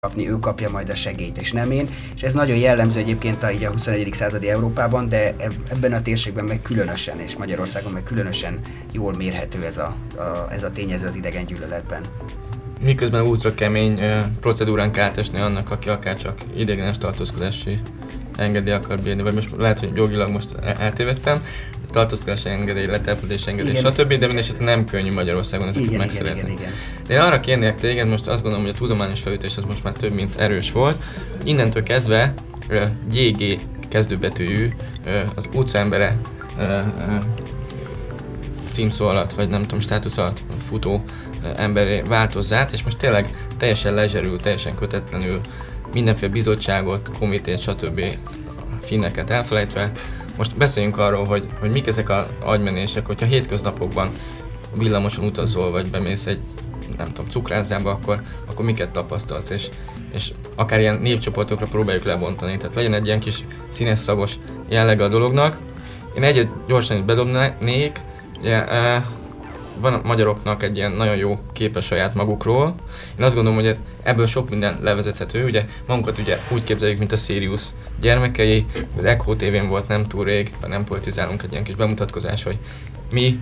kapni, ő kapja majd a segélyt, és nem én. És ez nagyon jellemző egyébként a 21. századi Európában, de ebben a térségben meg különösen, és Magyarországon meg különösen jól mérhető ez a tényező az idegengyűlöletben. Miközben ultra kemény procedúrán kell átesni annak, aki akár csak ideiglenes tartózkodási engedély akar bírni, vagy most lehet, hogy jogilag most eltévedtem, tartózkodási engedély, letelepedési engedély, stb., de mindesetre nem könnyű Magyarországon ezeket megszerezni. Igen. De én arra kérnék téged, most azt gondolom, hogy a tudományos felütés az most már több, mint erős volt. Innentől kezdve GG kezdőbetűjű az utcaembere címszó alatt, vagy nem tudom, státusz alatt futó emberé változzát, és most tényleg teljesen lezserül, teljesen kötetlenül mindenféle bizottságot, komitét, stb. Finneket elfelejtve. Most beszéljünk arról, hogy mik ezek az agymenések, hogyha hétköznapokban villamoson utazol, vagy bemész egy, nem tudom, cukrászdába, akkor miket tapasztalsz, és akár ilyen népcsoportokra próbáljuk lebontani, tehát legyen egy ilyen kis színes szagos jellege a dolognak. Én egyet gyorsan itt bedobnék, ugye, van a magyaroknak egy ilyen nagyon jó képe saját magukról. Én azt gondolom, hogy ebből sok minden levezethető. Ugye magunkat ugye úgy képzeljük, mint a Sirius gyermekei. Az Echo TV-n volt nem túl rég, nem politizálunk, egy ilyen kis bemutatkozás, hogy mi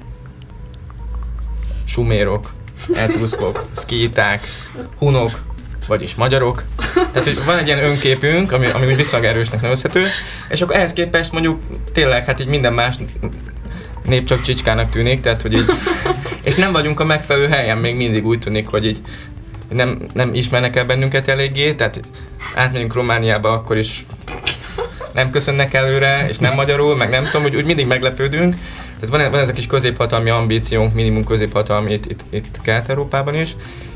sumérok, etruszkok, szkíták, hunok, vagyis magyarok. Tehát, hogy van egy ilyen önképünk, ami úgy viszonylag erősnek nevezhető, és akkor ehhez képest mondjuk tényleg hát így minden más nép csak csicskának tűnik, tehát hogy így, és nem vagyunk a megfelelő helyen, még mindig úgy tűnik, hogy így nem ismernek el bennünket eléggé, tehát átmegyünk Romániába, akkor is nem köszönnek előre, és nem magyarul, meg nem tudom, úgy mindig meglepődünk. Tehát van ez a kis középhatalmi ambíciónk, minimum középhatalmi itt Kelet-Európában is.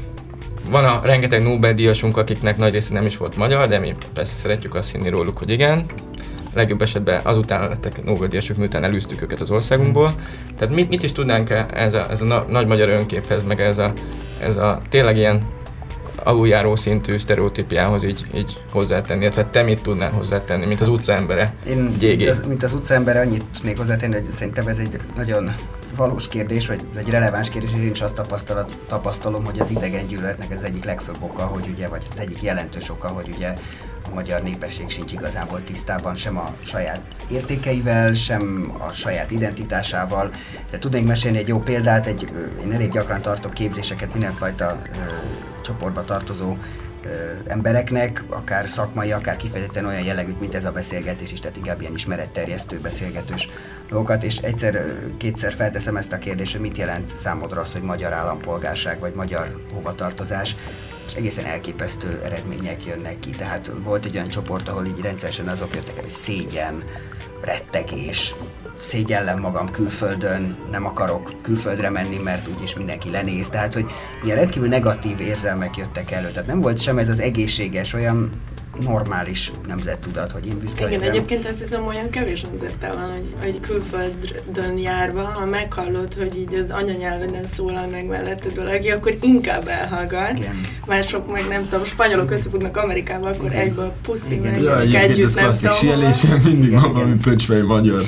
Van a rengeteg Nobel-díjasunk, akiknek nagy része nem is volt magyar, de mi persze szeretjük azt hinni róluk, hogy igen. Legjobb esetben azután lettek Nobel-díjasok, miután elűztük őket az országunkból. Tehát mit is tudnánk ez a nagy magyar önképhez, meg ez a tényleg ilyen aluljáró szintű sztereotípiához így hozzátenni, illetve te mit tudnál hozzátenni, mint az utcaembere? Mint az utcaembere annyit tudnék hozzátenni, hogy szerintem ez egy nagyon valós kérdés, vagy egy releváns kérdés, és én is azt tapasztalom, hogy az idegengyűlöletnek ez egyik legfőbb oka, vagy az egyik jelentős oka, hogy ugye a magyar népesség sincs igazából tisztában sem a saját értékeivel, sem a saját identitásával. De tudnék mesélni egy jó példát, én elég gyakran tartok képzéseket mindenfajta csoportba tartozó embereknek, akár szakmai, akár kifejezetten olyan jellegűt, mint ez a beszélgetés is, tehát inkább ilyen ismeretterjesztő, beszélgetős dolgokat, és kétszer felteszem ezt a kérdést, hogy mit jelent számodra az, hogy magyar állampolgárság, vagy magyar hovatartozás, és egészen elképesztő eredmények jönnek ki. Tehát volt egy olyan csoport, ahol így rendszeresen azok jöttek el, hogy szégyen, rettegés, szégyellem magam külföldön, nem akarok külföldre menni, mert úgyis mindenki lenéz. Tehát, hogy ilyen rendkívül negatív érzelmek jöttek elő. Tehát nem volt sem ez az egészséges, olyan normális nemzettudat, hogy én büszke vagyok. Igen, egyébként azt hiszem, olyan kevés nemzettel van, hogy külföldön járva, ha meghallod, hogy így az anyanyelveden szólal meg melletted valaki, akkor inkább elhallgat. Igen. Mások meg nem tudom, spanyolok összefognak Amerikába, akkor egyből puszi meg együtt, nem tudom. Sielésem mindig van valami pöcsfej magyar.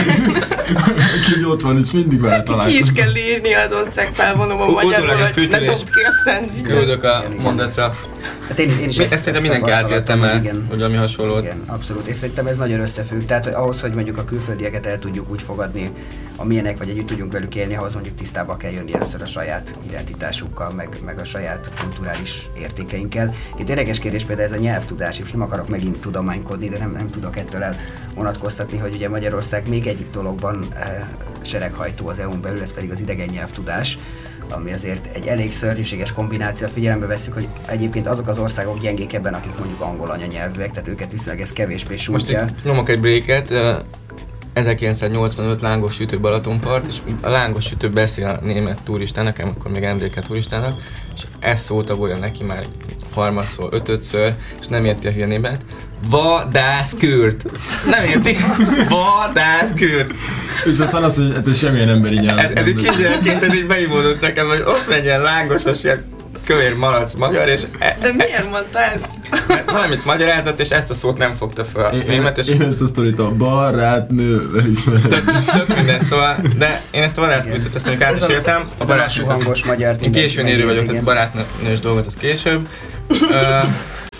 Aki ott van, és mindig vele találkozom. Ki is kell írni az osztrák felvonóban magyarul, hogy ne dobd ki a szendvicset. Küldök a mondatra. Hát én is ezt szerintem mindenki átéltem el, hogy valami hasonló. Igen, abszolút. És szerintem ez nagyon összefügg. Tehát hogy ahhoz, hogy mondjuk a külföldieket el tudjuk úgy fogadni, amilyenek, vagy együtt tudjunk velük élni, ahhoz mondjuk tisztába kell jönni először a saját identitásukkal, meg a saját kulturális értékeinkkel. Itt érdekes kérdés például ez a nyelvtudás, és nem akarok megint tudománykodni, de nem tudok ettől elvonatkoztatni, hogy ugye Magyarország még egyik dologban sereghajtó az EU-n belül, ez pedig az idegen nyelvtudás, ami azért egy elég szörnyűséges kombináció. Figyelembe vesszük, hogy egyébként azok az országok gyengék ebben, akik mondjuk angol anyanyelvűek, tehát őket viszonylag ez kevésbé sújtja. Most itt nyomok egy breaket, 1985 lángos sütő Balatonpart, és a lángos sütő beszél a német turistának, akkor még MDK turistának, és ezt szólt a neki már harmadszor, ötödször, és nem érti a hülye német. Vadászkürt! Nem érti? Vadászkürt! És aztán azt, hogy ez semmilyen emberi nyelv. Ez egy kisgyerekként ez így beimódott nekem, hogy ott legyen lángosos, ilyen kövér malac magyar, és... De miért mondta ezt? Valamit magyarázott, és ezt a szót nem fogta fel a német, és... Én ezt a sztorit a barátnővel ismerem. Tök minden, szóval, de én ezt a vadászkürtöt, ezt mondjuk áteséltem. A barátnő hangos magyar. Én későn érő vagyok, tehát barátnős dolgot, az később.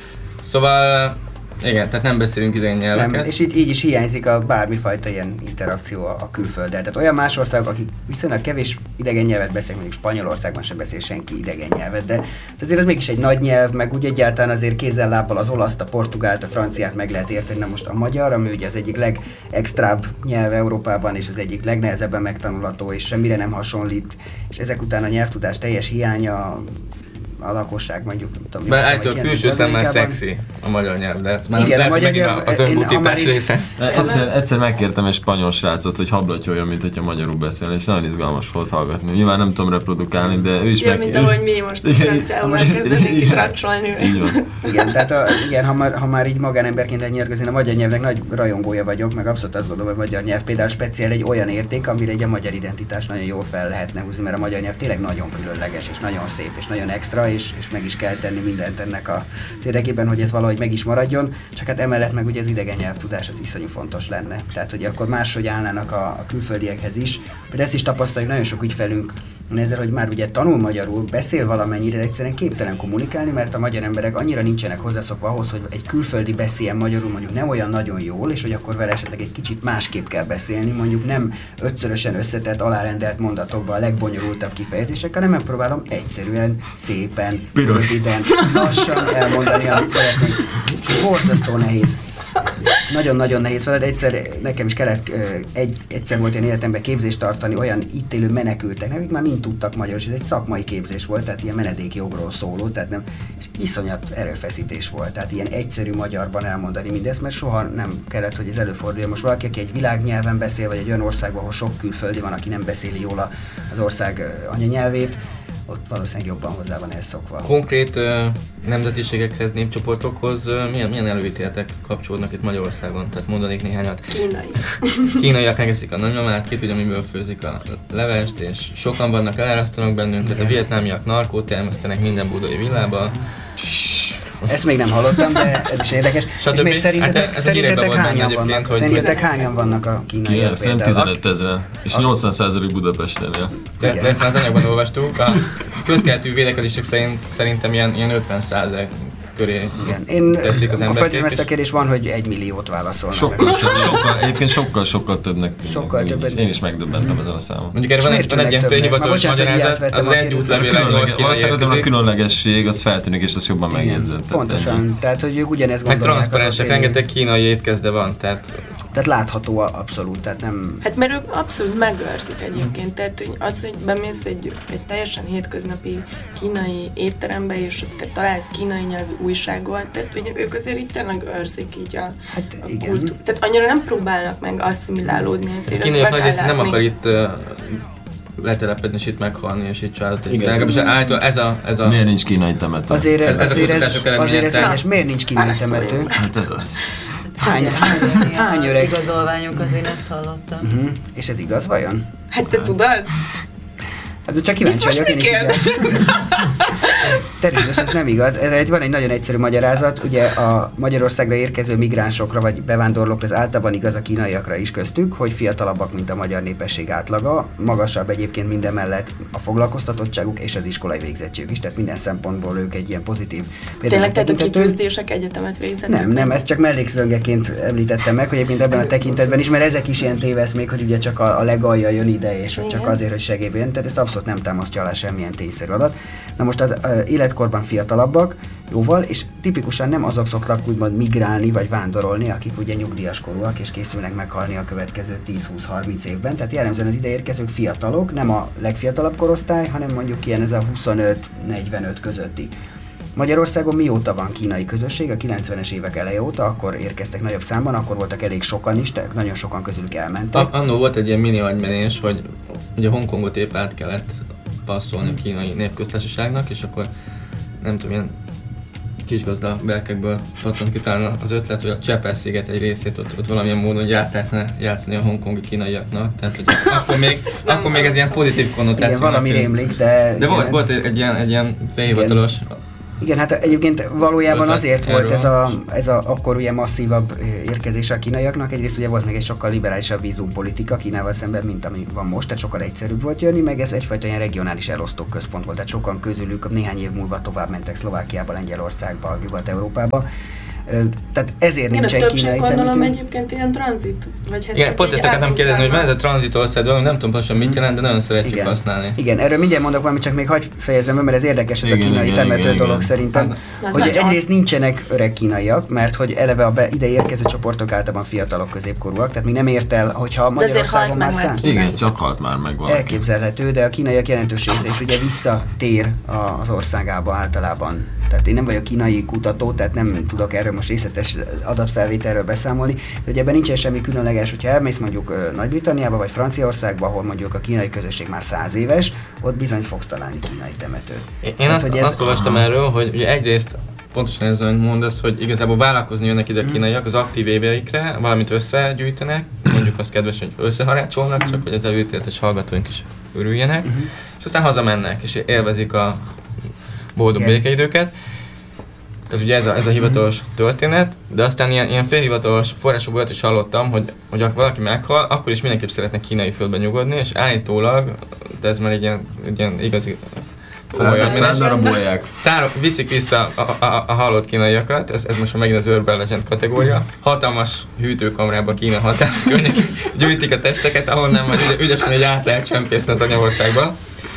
Szóval igen, tehát nem beszélünk idegen nyelveket. Nem, és így is hiányzik a bármifajta ilyen interakció a külfölddel. Tehát olyan más országok, akik viszonylag kevés idegen nyelvet beszélnek, mondjuk Spanyolországban sem beszél senki idegen nyelvet, de azért az mégis egy nagy nyelv, meg úgy egyáltalán azért kézzel-lábbal az olaszt, a portugált, a franciát meg lehet érteni, na most a magyar, ami ugye az egyik legextrább nyelv Európában, és az egyik legnehezebben megtanulható, és semmire nem hasonlít, és ezek után a nyelvtudás teljes hiánya, a lakosság mondjuk, nem tudom. Bár állítól külső szemmel szexi a magyar nyelv, de már igen, lehet, hogy megint nyelv, az önbutítás része. Egyszer megkértem egy spanyol srácot, hogy hablatyoljon, mint hogyha magyarul beszélne, és nagyon izgalmas volt hallgatni. Nyilván nem tudom reprodukálni, de ő is mint ahogy mi most a franciául elkezdenénk itt rácsolni. Igen, tehát igen, ha már így magánemberként lehet nyilatkozni, a magyar nyelvnek nagy rajongója vagyok, meg abszolút azt gondolom, hogy a magyar nyelv például speciál egy olyan érték, amire egy a magyar identitás nagyon jól fel lehetne húzni, mert a magyar nyelv tényleg nagyon különleges, és nagyon szép, és nagyon extra, és meg is kell tenni mindent ennek a érdekében, hogy ez valahogy meg is maradjon, csak hát emellett meg ugye az idegen nyelvtudás az iszonyú fontos lenne. Tehát, hogy akkor máshogy állnának a külföldiekhez is. De ezt is tapasztaljuk, nagyon sok ügyfelünk ezzel, hogy már ugye tanul magyarul, beszél valamennyire, de egyszerűen képtelen kommunikálni, mert a magyar emberek annyira nincsenek hozzászokva ahhoz, hogy egy külföldi beszéljen magyarul mondjuk nem olyan nagyon jól, és hogy akkor vele esetleg egy kicsit másképp kell beszélni, mondjuk nem ötszörösen összetett, alárendelt mondatokban a legbonyolultabb kifejezésekkel, hanem megpróbálom egyszerűen, szépen, röviden, lassan elmondani, amit szeretnék. Borzasztó nehéz. Nagyon-nagyon nehéz feladat. Egyszer nekem is kellett egyszer volt ilyen életemben képzést tartani olyan itt élő menekülteknek, akik már mind tudtak magyarul, és ez egy szakmai képzés volt, tehát ilyen menedékjogról szóló, tehát nem, és iszonyat erőfeszítés volt, tehát ilyen egyszerű magyarban elmondani mindezt, mert soha nem kellett, hogy ez előforduljon. Most valaki, aki egy világnyelven beszél, vagy egy olyan országban, ahol sok külföldi van, aki nem beszéli jól az ország anyanyelvét, ott valószínűleg jobban hozzá van elszokva. Konkrét nemzetiségekhez, népcsoportokhoz milyen előítéletek kapcsolódnak itt Magyarországon? Tehát mondanék néhányat. Kínai. Kínaiak megeszik a nagymamát, ki tudja, miből főzik a levest, és sokan vannak, elárasztanak bennünket. A vietnámiak narkót termesztenek minden budai villában. Ezt még nem hallottam, de ez is érdekes. És még szerintetek hányan vannak? Hogy szerintetek hányan vannak a kínaiak? Szerintem 15 000, és 80% Budapesten él. De ezt már az anyagban olvastuk. A közkeletű vélekedések szerintem ilyen 50% köré teszik az emberkét. A ezt a kérdés van, hogy 1 milliót válaszolnak. Egyébként sokkal többnek. Sokkal többet. Én is megdöbbentem ezen a számon. Mondjuk erre van egy ilyen félhivatalos magyarázat, az egy útlevélek 8 kéne érkezik. A különlegesség, az feltűnik, és az jobban megjegyzett. Pontosan, tehát hogy ők ugyanezt gondolják. Meg transzparensek, rengeteg kínai étkezde van, tehát látható abszolút, tehát nem... Hát mert ők abszolút megőrzik egyébként, tehát hogy az, hogy bemész egy teljesen hétköznapi kínai étterembe, és ott te találsz kínai nyelvű újságot, tehát hogy ők azért itt tényleg őrzik így a kultúrát. Tehát annyira nem próbálnak meg asszimilálódni. A kínaiak nagy része nem akar itt letelepedni, és itt meghalni, és itt családot. Ez a... Miért nincs kínai temető? Azért ez miért nincs kínai temető? Hát ez az. Hány öreg igazolványunkat én ezt hallottam. És ez igaz vajon? Hát te tudod? Hát csak kíváncsi vagyok, én is igaz. Természetesen ez nem igaz. Van egy nagyon egyszerű magyarázat. Ugye a Magyarországra érkező migránsokra vagy bevándorlókra, ez általában igaz a kínaiakra is köztük, hogy fiatalabbak, mint a magyar népesség átlaga. Magasabb egyébként minden mellett a foglalkoztatottságuk és az iskolai végzettségük is, tehát minden szempontból ők egy ilyen pozitív tényleg, tehát a kifőzdések egyetemet végzettek? Nem, ezt csak mellékszönggeként említettem meg, hogy egyébként ebben a tekintetben is, mert ezek is ilyen téveszmék, hogy ugye csak a legalja jön ide, és csak azért, hogy segélybe jön, tehát ezt abszolút nem támasztja alá semmilyen tényszerű adat. Na most az életkorban fiatalabbak, jóval, és tipikusan nem azok szoktak úgymond migrálni vagy vándorolni, akik ugye nyugdíjas korúak és készülnek meghalni a következő 10-20-30 évben. Tehát jellemzően az ideérkezők fiatalok, nem a legfiatalabb korosztály, hanem mondjuk ilyen ez a 25-45 közötti. Magyarországon mióta van kínai közösség? A 90-es évek eleje óta, akkor érkeztek nagyobb számban, akkor voltak elég sokan is, tehát nagyon sokan közülük elmentek. Annó volt egy ilyen mini agymenés, hogy ugye Hongkongot épp át kellett passzolni a kínai népköztársaságnak, és akkor nem tudom, ilyen kisgazda belkekből pattant ki talán az ötlet, hogy a Csepel-sziget egy részét ott valamilyen módon játszhatna játszani a hongkongi kínaiaknak, tehát hogy akkor még ez ilyen pozitív konnotáció. Igen, valami rémlik, de volt egy ilyen félhivatalos. Igen, hát egyébként valójában azért volt ez a akkor ugye masszívabb érkezés a kínaiaknak. Egyrészt ugye volt meg egy sokkal liberálisabb vízumpolitika Kínával szemben, mint ami van most, tehát sokkal egyszerűbb volt jönni, meg ez egyfajta ilyen regionális elosztó központ volt, tehát sokan közülük néhány év múlva tovább mentek Szlovákiába, Lengyelországba, Nyugat-Európába. Tehát ezért Én a nincsen többség kínai gondolom temető. egyébként ilyen tranzit. Vagy hát Igen, csak pont így ezt akartam kérdezni, hogy van ez a átutcán. tranzitország, nem tudom pontosan mit jelent, de nagyon szeretjük Igen. használni. Igen, erről mindjárt mondok valamit, csak még hagyj fejezem be, mert ez érdekes ez a Igen, kínai igen, temető igen, dolog igen. szerintem. Na, Hogy nagyon. egyrészt nincsenek öreg kínaiak, mert hogy eleve ide érkező csoportok általában fiatalok, középkorúak, tehát mi nem ért el, hogyha De azért Magyarországon halt már meg szám. már. Igen, csak halt már meg valaki. Elképzelhető, de a kínaiak jelentős része is ugye visszatér az országába általában. Tehát én nem vagyok kínai kutató, tehát nem tudok erről most részletes adatfelvételről beszámolni, de hogy ebben nincsen semmi különleges, hogyha elmész mondjuk Nagy-Britanniába vagy Franciaországba, ahol mondjuk a kínai közösség már 100 éves, ott bizony fogsz találni kínai temetőt. Én Hát, hogy ez- azt olvastam erről, hogy ugye egyrészt pontosan ez, amit mondasz, hogy igazából vállalkozni jönnek ide a kínaiak az aktív éveikre, valamit összegyűjtenek, mondjuk az kedves, hogy összeharácsolnak, csak hogy az előítéletes hallgatóink is örüljenek, és aztán hazamennek, és élvezik a boldog Igen. békeidőket. Tehát ugye ez a hivatalos történet, de aztán ilyen félhivatalos forrásokból is hallottam, hogy valaki meghal, akkor is mindenképp szeretne kínai földben nyugodni, és állítólag, de ez már egy ilyen igazi Feldarabolják. viszik vissza a halott kínaiakat, ez most már megint az Urban Legend kategória. Hatalmas hűtőkamrába Kína hatás környékén gyűjtik a testeket, ahonnan majd ügyesen így át lehet csempészni az anyaországba.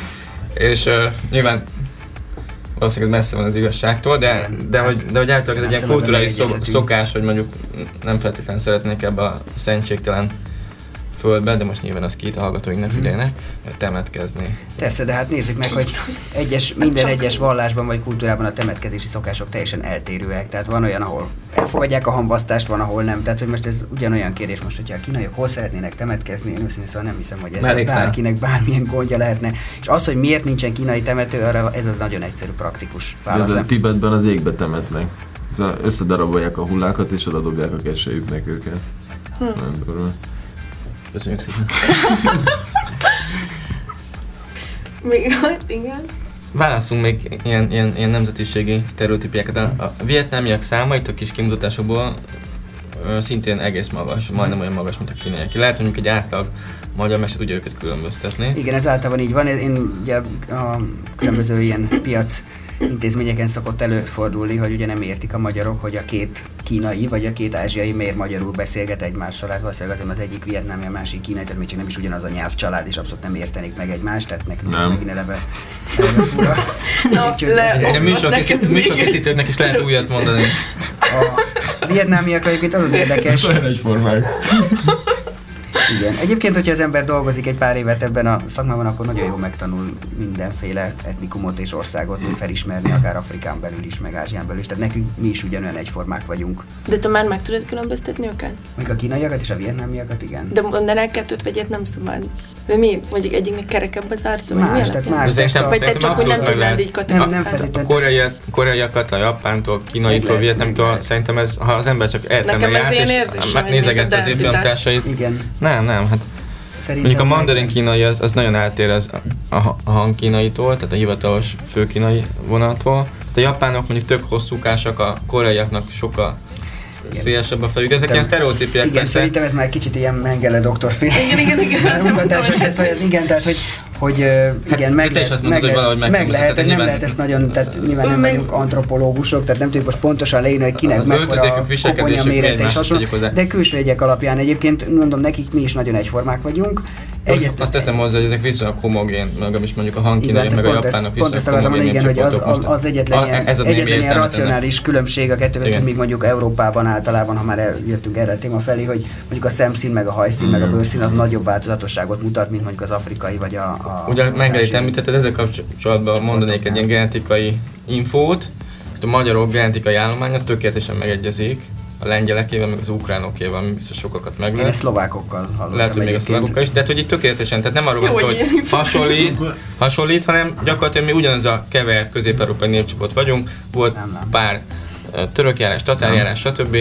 És nyilván valószínűleg messze van az igazságtól, de hogy általában ez egy ilyen kulturális szokás, hogy mondjuk nem feltétlenül szeretnék ebbe a szentségtelen földbe, de most nyilván az két hallgatóink ne figyeljenek, temetkezni. Persze, de hát nézzük meg, hogy minden egyes vallásban vagy kultúrában a temetkezési szokások teljesen eltérőek. Tehát van olyan, ahol elfogadják a hamvasztást, van, ahol nem. Tehát, hogy most ez ugyanolyan kérdés most, hogyha a kínaiak hol szeretnének temetkezni, én őszintén szóval nem hiszem, hogy ez bárkinek bármilyen gondja lehetne. És az, hogy miért nincsen kínai temető, arra ez az nagyon egyszerű, praktikus válasz. Ez a Tibetben az égbe temetnek. Összedarabolják a hullákat és oda dobják a keselyüknek őket. Nem durva. Köszönjük szépen. Még igen. Válasszunk még ilyen nemzetiségi sztereotípiákat. A vietnámiak száma itt a kis kimutatásokból szintén egész magas, majdnem olyan magas, mint a kínaiak. Lehet, hogy mondjuk egy átlag magyar meg se tudja őket különböztetni. Igen, ez általában így van. Én ugye a különböző ilyen piac intézményeken szokott előfordulni, hogy ugye nem értik a magyarok, hogy a két kínai vagy a két ázsiai miért magyarul beszélget egymással. Hát valószínűleg azért az egyik vietnámi, a másik kínai, tehát még csak nem is ugyanaz a nyelvcsalád, és abszolút nem értenék meg egymást, tehát nekünk ez megint eleve fura. De műsorkészítőknek is lehet újat mondani. A vietnámiak egyébként az érdekes. Egyformák. Igen. Egyébként, hogyha az ember dolgozik egy pár évet ebben a szakmában, akkor nagyon jól megtanul mindenféle etnikumot és országot felismerni, akár Afrikán belül is, meg Ázsián belül is. Tehát nekünk mi is ugyanolyan egyformák vagyunk. De te már meg tudod különböztetni őket? Még a kínaiakat és a vietnámiakat, igen. De mondanál kettőt, vagy ilyet nem szabad. De mi? Mondjuk egyiknek kerekebb az arca, vagy mi Más, tehát más. Vagy te csak úgy nem tudnád így kategorálni. A koreaiakat, a japántól, kínaitól, vietnámtól, szerintem ez, ha az ember csak eltenne járt, és nézegette az évfilmtársait. Igen. Nem, hát mondjuk a mandarin kínai az nagyon eltér a hangkínaitól, tehát a hivatalos főkínai vonattól. Tehát a japánok mondjuk tök hosszúkásak, a koreaiaknak sokkal szélesebb a fejük. Ezek ilyen sztereotípiák. Igen, szerintem ez már kicsit ilyen Mengele doktorféle. Igen. Mutatások ezt, hogy ez igen, tehát hogy igen, meg lehet, nem lehet ezt nagyon, tehát nyilván nem vagyunk antropológusok, tehát nem tudjuk most pontosan leírni, hogy kinek mekkora koponya mérete és hasonló, de külső jegyek alapján egyébként mondom nekik mi is nagyon egyformák vagyunk. Azt teszem hozzá, hogy ezek viszonylag homogén, legalábbis mondjuk a hangkínaiak meg a japánok viszonylag homogén. Igen, hogy az egyetlen ilyen racionális különbség a kettő között, míg mondjuk Európában általában, ha már eljöttünk erre a téma felé, hogy mondjuk a szemszín, meg a hajszín, meg a bőrszín az nagyobb változatosságot mutat, mint mondjuk az afrikai vagy ugye Mengelét említetted, ezzel kapcsolatban mondanék egy ilyen genetikai infót. A magyarok genetikai állomány az tökéletesen megegyezik a lengyelekével, meg az ukránokével, ami biztos sokakat meglep. Én a szlovákokkal hallottam. Lehet, hogy még a szlovákokkal is, de hát, hogy itt tökéletesen, tehát nem arról van szó, hogy hasonlít, hanem gyakorlatilag mi ugyanaz a kevert közép-európai népcsoport vagyunk, volt pár törökjárás, tatárjárás, stb.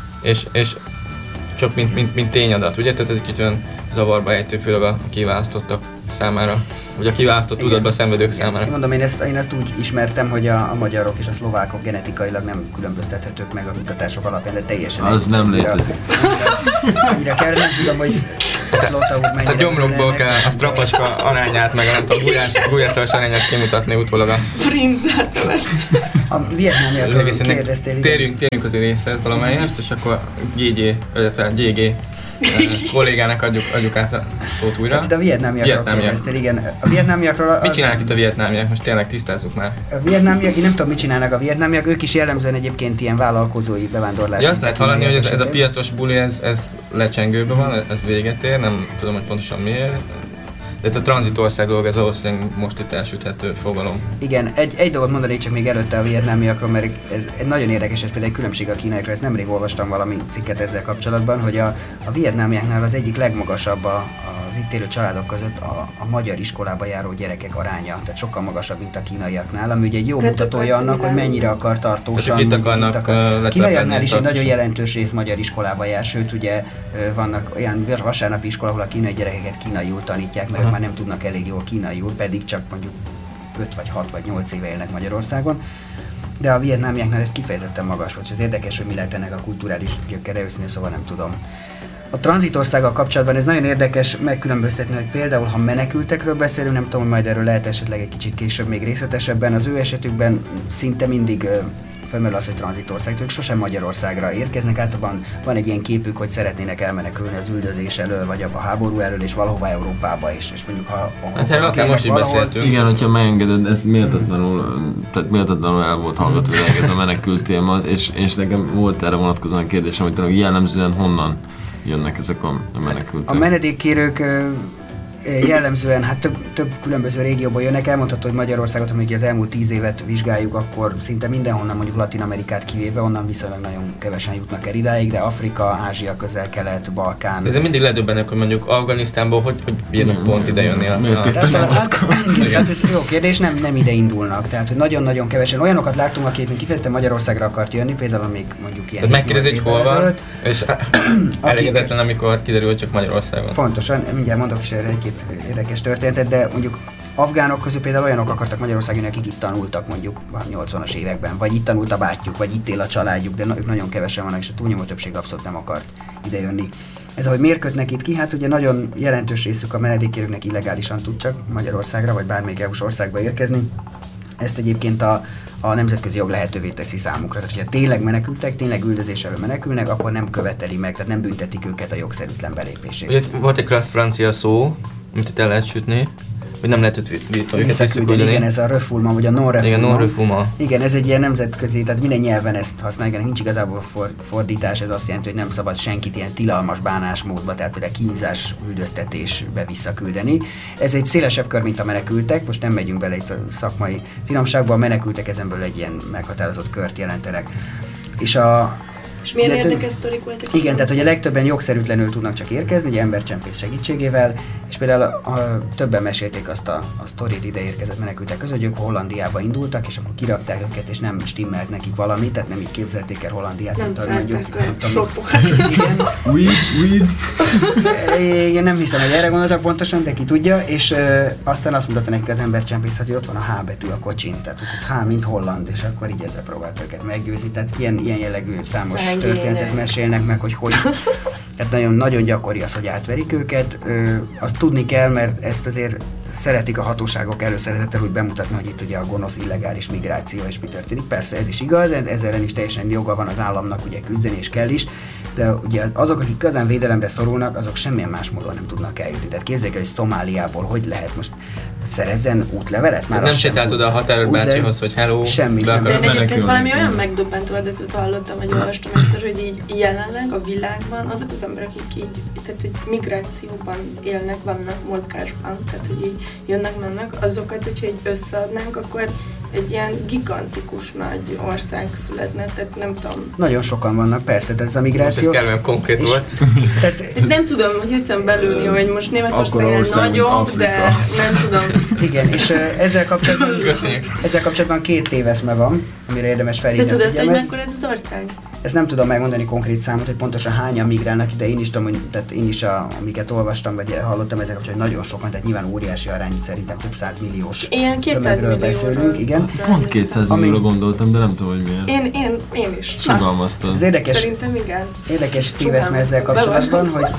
És csak mint tényadat, ugye? Tehát ez egy kicsit olyan zavarba ejtő, főleg a kiválasztottak számára, vagy a kiválasztott tudatba szenvedők számára. Mondom, én ezt úgy ismertem, hogy a magyarok és a szlovákok genetikailag nem különböztethetők meg a kutatások alapján, de teljesen. Az nem létezik. Annyira kell, nem tudom, hogy Szlóta úr mennyire... A gyomrokból kell a strapacska arányát, meg a nem tudom, gulyástalas arányát kimutatni utólag a... Frinzert. A vietnámiakról kérdeztél. Térjünk az részhez valamelyest, és akkor GG kollégának adjuk át a szót újra. Hát itt a vietnámiakról kérdeztél, igen. A vietnámiakról... Mit csinálnak itt a vietnámiak? Most tényleg tisztázzuk már. A vietnámiak, én nem tudom, mit csinálnak a vietnámiak, ők is jellemzően egyébként ilyen vállalkozói bevándorlás. Ja, azt lehet hallani, hogy ez a piacos buli, ez lecsengőben van, ez véget ér, nem tudom, hogy pontosan miért. De ez a tranzitország dolog, ez valószínűleg most itt elsüthető fogalom. Igen, egy dolgot mondanék csak még előtte a vietnámiakról, mert ez nagyon érdekes, ez például egy különbség a kínaiakról, ezt nemrég olvastam valami cikket ezzel kapcsolatban, hogy a vietnámiaknál az egyik legmagasabb az itt élő családok között a magyar iskolába járó gyerekek aránya, tehát sokkal magasabb, mint a kínaiaknál, ami ugye egy jó mutatója annak, hogy mennyire akar tartósan. Itt akarnak kínaiaknál is egy nagyon jelentős rész magyar iskolába jár, sőt ugye vannak olyan vasárnapi iskola, ahol a kínai gyerekeket kínaiul tanítják, mert már nem tudnak elég jól kínaiul, pedig csak mondjuk 5 vagy 6 vagy 8 éve élnek Magyarországon. De a vietnámiaknál ez kifejezetten magas volt, és ez érdekes, hogy mi lehet ennek a kulturális gyökere, őszintén szóval nem tudom. A tranzitországgal kapcsolatban ez nagyon érdekes megkülönböztetni, hogy például ha menekültekről beszélünk, nem tudom, hogy majd erről lehet esetleg egy kicsit később még részletesebben, az ő esetükben szinte mindig felmerül az, hogy tranzitország, ők sosem Magyarországra érkeznek, általában van egy ilyen képük, hogy szeretnének elmenekülni az üldözés elől, vagy a háború elől, és valahova Európába is, és mondjuk ha hát erről akár most is beszéltünk. Igen, hogyha megengeded, ez méltatlanul el volt hallgatva ez a menekült téma, és nekem volt erre vonatkozóan kérdésem, hogy tényleg jellemzően honnan jönnek ezek a menekültek? A menedékkérők jellemzően hát több különböző régióból jönnek. Elmondható, hogy Magyarországot, amikor az elmúlt 10 évet vizsgáljuk, akkor szinte mindenhonnan, mondjuk Latin-Amerikát kivéve, onnan viszonylag nagyon kevesen jutnak el idáig, de Afrika, Ázsia, Közel-Kelet, Balkán. Ez mindig ledöbbenek, hogy mondjuk Afganisztánból hogy bírnak pont ide jönni Tehát ez jó kérdés, nem ide indulnak. Tehát, hogy nagyon-nagyon kevesen. Olyanokat láttunk, akik kifejezetten Magyarországra akart jönni, például még mondjuk ilyen. Megkérdezik, hol van, és elégedetlen, amikor kiderül, hogy csak Magyarországon. Pontosan, mindjárt mondok is erre egy-két érdekes történetet, de mondjuk afgánok közül például olyanok akartak Magyarországon, akik itt tanultak mondjuk a 80-as években, vagy itt tanult a bátyjuk, vagy itt él a családjuk, de ők nagyon kevesen vannak, és a túlnyomó többség abszolút nem akart idejönni. Ez, ahogy miért kötnek itt ki, hát ugye nagyon jelentős részük a menedékkérőknek illegálisan tud csak Magyarországra, vagy bármelyik EU-s országba érkezni. Ezt egyébként a nemzetközi jog lehetővé teszi számukra. Tehát, hogyha tényleg menekültek, tényleg üldözés elől menekülnek, akkor nem követeli meg, tehát nem büntetik őket a jogszerűtlen belépésért. Ugye volt egy klassz francia szó, amit itt el lehet sütni, hogy nem lehet őket visszaküldeni. Igen, ez a refoulement, vagy a non-refoulement. Igen, non-refoulement. Igen, ez egy ilyen nemzetközi, tehát minden nyelven ezt használják, nincs igazából fordítás, ez azt jelenti, hogy nem szabad senkit ilyen tilalmas bánásmódba, tehát például kínzás, üldöztetésbe visszaküldeni. Ez egy szélesebb kör, mint a menekültek, most nem megyünk bele itt a szakmai finomságba, a menekültek ezenből egy ilyen meghatározott kört jelentenek. És milyen érdekes sztorik voltak? Igen, tehát hogy a legtöbben jogszerűtlenül tudnak csak érkezni, ugye embercsempész segítségével, és például többen mesélték azt a sztorit ide érkezett menekültek között, hogy ők Hollandiába indultak, és akkor kirakták őket, és nem stimmelt nekik valami, tehát nem így képzelték el Hollandiát, nem mondjuk. soppokat. Igen, nem hiszem, hogy erre gondoltak pontosan, de ki tudja, és aztán azt mutatta nekik az embercsempész, hogy ott van a H betű a kocsin, tehát hogy ez H, mint Holland, és akkor így ezzel próbált őket meggyőzni, tehát ilyen jellegű számos történetet mesélnek meg, hogy hát nagyon, nagyon gyakori az, hogy átverik őket. Azt tudni kell, mert ezt azért szeretik a hatóságok előszeretettel úgy bemutatni, hogy itt ugye a gonosz illegális migráció és mi történik. Persze ez is igaz, ezzel is teljesen joga van az államnak ugye küzdeni és kell is, de ugye azok, akik közben védelemre szorulnak, azok semmilyen más módon nem tudnak eljutni. Tehát képzeljék el, hogy Szomáliából hogy lehet most szerezzen útlevelet? Már nem sétált oda a határőr bácsihoz, hogy hello, semmit nem. De én egyébként valami olyan megdöbbentő adatot hallottam, hogy olvastam egyszer, hogy így jelenleg a világban azok az emberek, akik így, tehát hogy migrációban élnek, vannak mozgásban, tehát hogy így jönnek-mennek, azokat, hogyha így összeadnánk, akkor egy ilyen gigantikus nagy ország születne, tehát nem tudom. Nagyon sokan vannak, persze, ez a migráció. Most ez kellően konkrét volt. Tehát, nem tudom, hogy hirtelen belülni, hogy most Németországban nagyobb, de nem tudom. Igen, és ezzel kapcsolatban 2 téveszme van, amire érdemes felhívni. De tudod, hogy mekkora ez az ország? Ezt nem tudom megmondani konkrét számot, hogy pontosan hányan migrálnak, de én is tudom, hogy tehát én is amiket olvastam, vagy hallottam ezzel kapcsolatban, hogy nagyon sokan, tehát nyilván óriási arány, szerintem több 100 milliós. Ilyen 200 millióról. Igen. Pont 200 millióra gondoltam, de nem tudom, hogy miért. Én is. Sugalmaztad. Ez érdekes. Szerintem igen. Érdekes téveszme ezzel kapcsolatban, hogy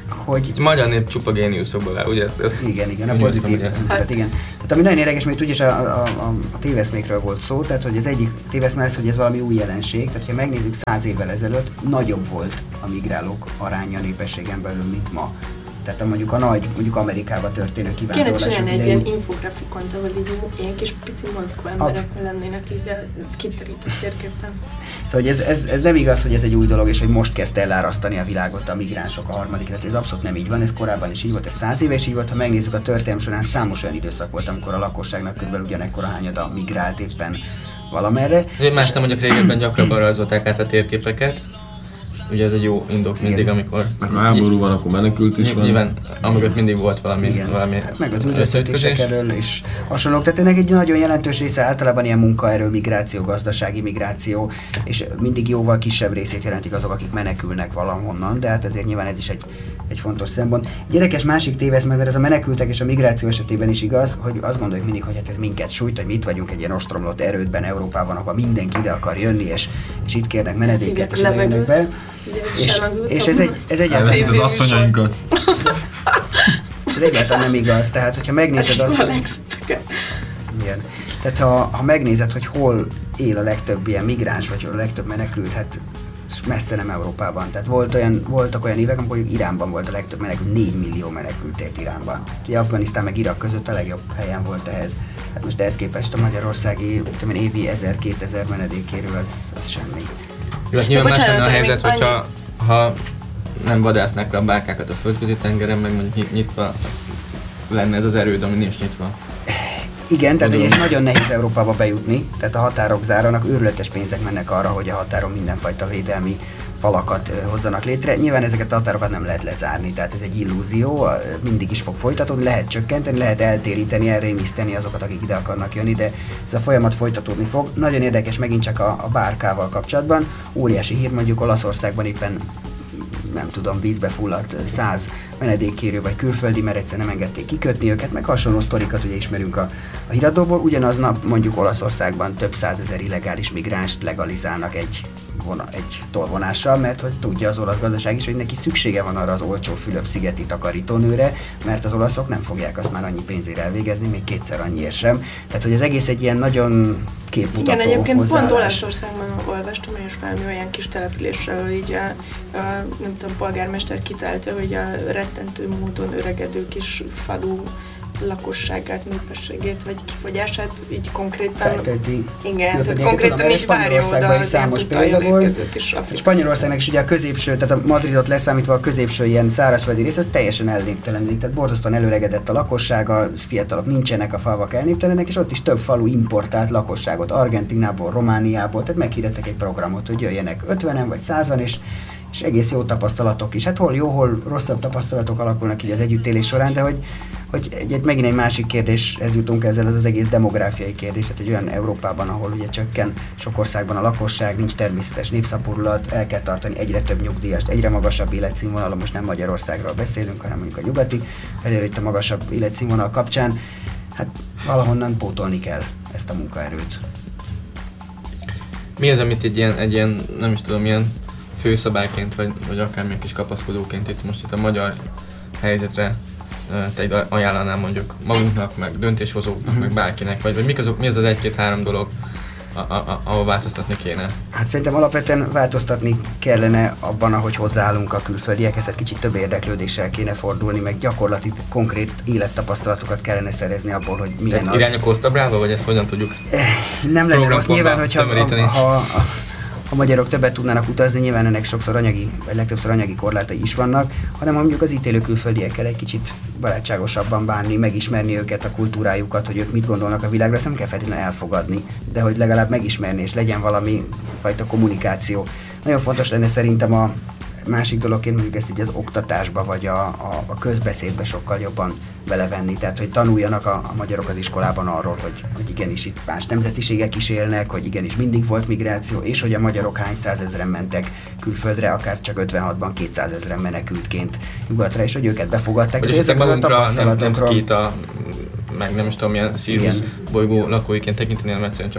hogy... Magyar nép csupa géniuszokból áll, ugye? Igen, a pozitív. Tehát igen. Tehát ami nagyon érdekes, mert úgyis a téveszmékről volt szó, tehát hogy az egyik téveszmé az, hogy ez valami új jelenség, tehát ha megnézzük 100 évvel ezelőtt, nagyobb volt a migrálók aránya népességen belül, mint ma. Tehát mondjuk mondjuk Amerikába történő kivándorlás. Kéne csinálni egy ilyen infografikont, ahol így ilyen kis pici mozgó emberek lennének így a kiterített térképen. Szóval hogy ez nem igaz, hogy ez egy új dolog, és hogy most kezdte elárasztani a világot a migránsok a harmadik, tehát ez abszolút nem így van, ez korábban is így volt, ez 100 éve is így volt, ha megnézzük a történelem során számos olyan időszak volt, amikor a lakosságnak körülbelül ugyanekkora hányada migrált éppen valamerre. Más nem mondjuk régebben gyakrabban rajzolták át a térképeket. Ugye ez egy jó indok mindig, amikor... Ha háború van, akkor menekült is van. Nyilván, amögött mindig volt valami hát meg az üldöztetések erről is hasonlók. Tehát ennek egy nagyon jelentős része általában ilyen munkaerő migráció, gazdasági migráció, és mindig jóval kisebb részét jelentik azok, akik menekülnek valahonnan, de hát ezért nyilván ez is egy fontos szempont. Egy érdekes másik téveszme, mert ez a menekültek és a migráció esetében is igaz, hogy azt gondoljuk mindig, hogy hát ez minket sújt, hogy mi itt vagyunk egy ilyen ostromlott erődben Európában, ahol mindenki ide akar jönni, és itt kérnek menedéket, és jönnek be. És ez egyáltalán az asszonyainkat. Ez egyáltalán nem igaz, tehát hogyha megnézed azt, igen. Tehát ha megnézed, hogy hol él a legtöbb ilyen migráns, vagy hol a legtöbb menekült, hát messze nem Európában. Tehát voltak olyan évek, amikor Iránban volt a legtöbb menekült, 4 millió menekült élt Iránban. Ugye Afganisztán meg Irak között a legjobb helyen volt ehhez. Hát most ehhez képest a magyarországi évi 1000-2000 menedékkérő az semmi. Jó, hát nyilván más lenne a helyzet, hogyha nem vadásznák le a bárkákat a földközi tengeren, meg mondjuk nyitva lenne ez az erőd, ami nincs nyitva. Igen, tehát egyrészt nagyon nehéz Európába bejutni, tehát a határok záranak, őrületes pénzek mennek arra, hogy a határon mindenfajta védelmi falakat hozzanak létre. Nyilván ezeket a határokat nem lehet lezárni, tehát ez egy illúzió, mindig is fog folytatódni, lehet csökkenteni, lehet eltéríteni, elrémiszteni azokat, akik ide akarnak jönni, de ez a folyamat folytatódni fog. Nagyon érdekes megint csak a bárkával kapcsolatban, óriási hír, mondjuk Olaszországban éppen nem tudom, vízbe fulladt 100 menedékkérő vagy külföldi, mert egyszer nem engedték kikötni őket, meg hasonló sztorikat ugye ismerünk a híradóból. Ugyanaznap mondjuk Olaszországban több 100 000 illegális migránst legalizálnak egy tolvonással, mert hogy tudja az olasz gazdaság is, hogy neki szüksége van arra az olcsó Fülöp-szigeti takarítónőre, mert az olaszok nem fogják azt már annyi pénzért elvégezni, még kétszer annyiért sem. Tehát, hogy az egész egy ilyen nagyon képmutató hozzáállás. Igen, egyébként pont Olaszországban olvastam, és valami olyan kis településről, így nem tudom, polgármester kitálta, hogy a rettentő módon öregedő kis falu lakosságát, népességét, vagy kifogyását így konkrétan... Igen, tehát konkrétan így várja oda az ilyen tudtaljon érkezők is Afrika. Spanyolországnak is ugye a középső, tehát a Madridot leszámítva a középső ilyen szárazföldi rész, ez teljesen elnéptelenik, tehát borzasztóan előregedett a lakossága, fiatalok nincsenek, a falvak elnéptelenek, és ott is több falu importált lakosságot Argentinából, Romániából, tehát meghirdettek egy programot, hogy jöjjenek 50-en vagy 100-an, és egész jó tapasztalatok is. Hát hol jó, hol rosszabb tapasztalatok alakulnak így az együttélés során, de hogy megint egy másik kérdéshez jutunk ezzel, az egész demográfiai kérdés, hát, hogy olyan Európában, ahol ugye csökken sok országban a lakosság, nincs természetes népszaporulat, el kell tartani egyre több nyugdíjast, egyre magasabb életszínvonalon, most nem Magyarországról beszélünk, hanem mondjuk a nyugati, elérjük a magasabb életszínvonal kapcsán, hát valahonnan pótolni kell ezt a munkaerőt. Mi az, amit egy ilyen nem is tudom, ilyen főszabályként, vagy akármilyen kis kapaszkodóként itt a magyar helyzetre te ajánlanám mondjuk magunknak, meg döntéshozóknak, meg bárkinek, vagy mi az az 1-2-3 dolog, ahol változtatni kéne? Hát szerintem alapvetően változtatni kellene abban, ahogy hozzáállunk a külföldiekhez, tehát kicsit több érdeklődéssel kéne fordulni, meg gyakorlati, konkrét élettapasztalatokat kellene szerezni abból, hogy milyen az. Irány a Costa Brava, vagy ezt hogyan tudjuk nem lenne rossz, nyilván, hogyha a magyarok többet tudnának utazni, nyilván ennek sokszor legtöbbször anyagi korlátai is vannak, hanem mondjuk az ítélő külföldiekkel egy kicsit barátságosabban bánni, megismerni őket, a kultúrájukat, hogy ők mit gondolnak a világról, ezt nem kell feltétlenül elfogadni, de hogy legalább megismerni, és legyen valami fajta kommunikáció. Nagyon fontos lenne szerintem a másik dologként mondjuk ezt így az oktatásba, vagy a közbeszédbe sokkal jobban belevenni, tehát hogy tanuljanak a magyarok az iskolában arról, hogy igenis itt más nemzetiségek is élnek, hogy igenis mindig volt migráció, és hogy a magyarok hány százezren mentek külföldre, akár csak 56-ban 200 000 menekültként nyugatra, és hogy őket befogadták. Hogy ezek magunkra nem szkíta, meg nem is tudom, milyen Sirius bolygó lakóiként tekinteni, hanem egyszerűen csak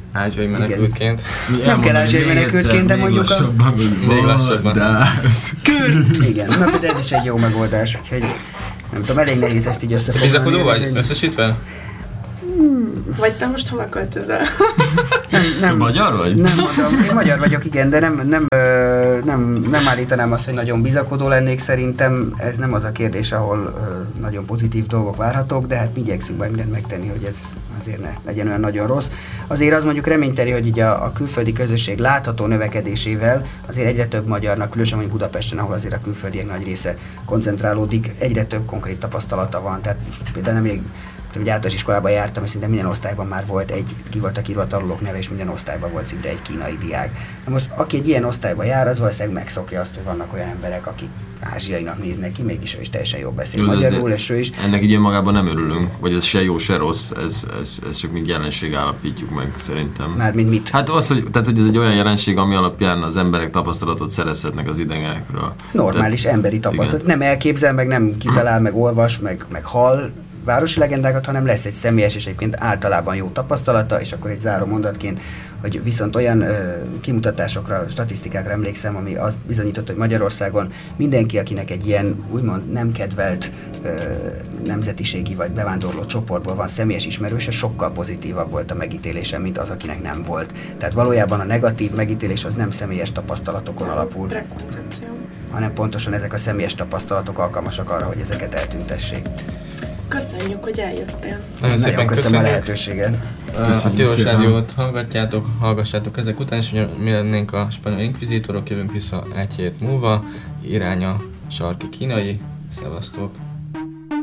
ázsiai menekültként. Nem kell ázsiai menekültként, de mondjuk még lassabban. Kürt! Igen, na de ez is egy jó megoldás, úgyhogy nem tudom, elég nehéz ezt így összefoglalni. Bizakodó vagy? Összesítve? Vagy te most hova költözel? Nem, magyar vagy? Nem mondom, én magyar vagyok, igen, de nem állítanám azt, hogy nagyon bizakodó lennék. Szerintem ez nem az a kérdés, ahol nagyon pozitív dolgok várhatók, de hát mi igyekszünk majd mindent megtenni, hogy ez azért ne legyen olyan nagyon rossz. Azért az mondjuk reményteli, hogy így a külföldi közösség látható növekedésével azért egyre több magyarnak, különösen mondjuk Budapesten, ahol azért a külföldiek nagy része koncentrálódik, egyre több konkrét tapasztalata van. Tehát például nemrég egy általános iskolában jártam, és szinte minden osztályban már volt ki voltak írva a tanulók neve, és minden osztályban volt szinte egy kínai diák. Na most, aki egy ilyen osztályban jár, az valószínűleg megszokja azt, hogy vannak olyan emberek, akik ázsiainak néznek ki, mégis ő is teljesen jól beszél magyarul, és ő is. Ennek így önmagában nem örülünk, vagy ez se jó, se rossz, ez csak mint jelenség állapítjuk meg szerintem. Mármint mit? Hát az, hogy ez egy olyan jelenség, ami alapján az emberek tapasztalatot szerezhetnek az idegenekről. Normális emberi tapasztalat. Nem elképzel, meg nem kitalál, meg olvas, meg hall városi legendákat, hanem lesz egy személyes és egyébként általában jó tapasztalata, és akkor egy záró mondatként, hogy viszont olyan kimutatásokra, statisztikákra emlékszem, ami azt bizonyított, hogy Magyarországon mindenki, akinek egy ilyen úgymond nem kedvelt nemzetiségi vagy bevándorló csoportból van személyes ismerőse, sokkal pozitívabb volt a megítélése, mint az, akinek nem volt. Tehát valójában a negatív megítélés az nem személyes tapasztalatokon alapul, hanem pontosan ezek a személyes tapasztalatok alkalmasak arra, hogy ezeket eltüntessék. Köszönjük, hogy eljöttél. Nagyon szépen köszönöm a lehetőséget. A Tilos Rádiót hallgassátok ezek után, és mi lennénk a spanyol inkvizítorok, jövünk vissza egy hét múlva, irány a sarki kínai. Szevasztok!